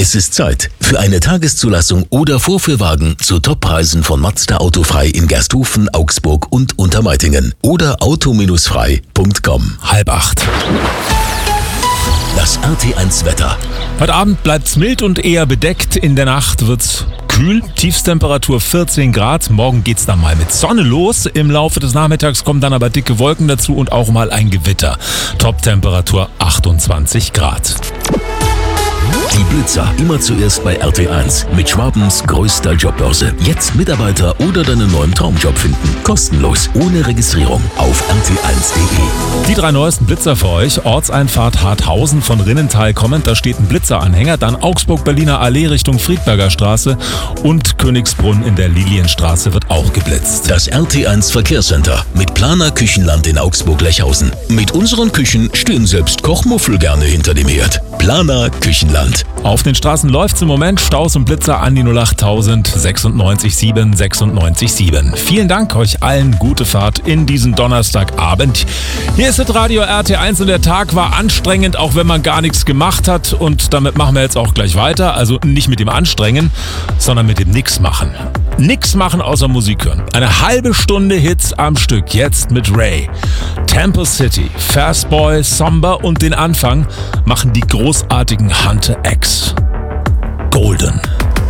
Es ist Zeit für eine Tageszulassung oder Vorführwagen zu Toppreisen von Mazda Autofrei in Gersthofen, Augsburg und Untermeitingen oder auto-frei.com. 7:30. Das RT1 Wetter. Heute Abend bleibt's mild und eher bedeckt. In der Nacht wird's kühl. Tiefstemperatur 14 Grad. Morgen geht's dann mal mit Sonne los. Im Laufe des Nachmittags kommen dann aber dicke Wolken dazu und auch mal ein Gewitter. Toptemperatur 28 Grad. Die Blitzer immer zuerst bei RT1 mit Schwabens größter Jobbörse. Jetzt Mitarbeiter oder deinen neuen Traumjob finden. Kostenlos, ohne Registrierung auf rt1.de. Die 3 neuesten Blitzer für euch. Ortseinfahrt Harthausen von Rinnental kommend. Da steht ein Blitzeranhänger. Dann Augsburg-Berliner Allee Richtung Friedberger Straße. Und Königsbrunn in der Lilienstraße wird auch geblitzt. Das RT1 Verkehrscenter mit Planer Küchenland in Augsburg-Lechhausen. Mit unseren Küchen stehen selbst Kochmuffel gerne hinter dem Herd. Planer Küchenland. Auf den Straßen läuft's im Moment. Staus und Blitzer an die 08000 96 7 96 7. Vielen Dank euch allen. Gute Fahrt in diesen Donnerstagabend. Hier ist das Radio RT1 und der Tag war anstrengend, auch wenn man gar nichts gemacht hat. Und damit machen wir jetzt auch gleich weiter. Also nicht mit dem Anstrengen, sondern mit dem Nix machen. Nix machen außer Musik hören. Eine halbe Stunde Hits am Stück. Jetzt mit Ray. Temple City, Fastboy, Somber und den Anfang machen die großartigen Hunter X. Golden.